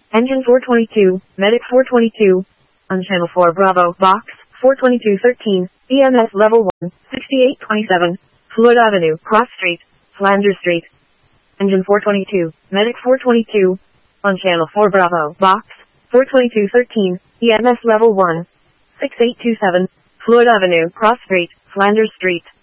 Engine 422, Medic 422. On Channel 4 Bravo, Box 42213, EMS Level 1, 6827, Floyd Avenue, Cross Street, Flanders Street. Engine 422, Medic 422. On Channel 4 Bravo, Box 42213, EMS Level 1, 6827, Floyd Avenue, Cross Street, Flanders Street.